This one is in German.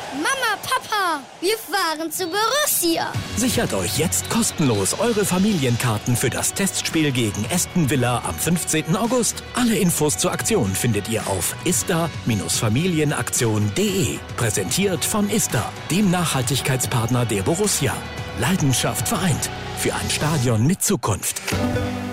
Mama, Papa, wir fahren zu Borussia. Sichert euch jetzt kostenlos eure Familienkarten für das Testspiel gegen Aston Villa am 15. August. Alle Infos zur Aktion findet ihr auf ista-familienaktion.de. Präsentiert von Ista, dem Nachhaltigkeitspartner der Borussia. Leidenschaft vereint. Für ein Stadion mit Zukunft.